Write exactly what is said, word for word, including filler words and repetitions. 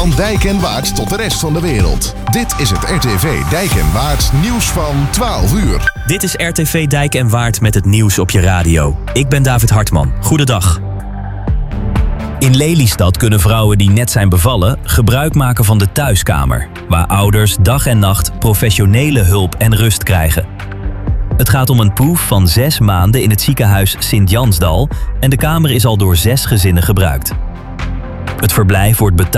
Van Dijk en Waard tot de rest van de wereld. Dit is het R T V Dijk en Waard nieuws van twaalf uur. Dit is R T V Dijk en Waard met het nieuws op je radio. Ik ben David Hartman. Goedendag. In Lelystad kunnen vrouwen die net zijn bevallen gebruik maken van de thuiskamer, waar ouders dag en nacht professionele hulp en rust krijgen. Het gaat om een proef van zes maanden in het ziekenhuis Sint-Jansdal en de kamer is al door zes gezinnen gebruikt. Het verblijf wordt betaald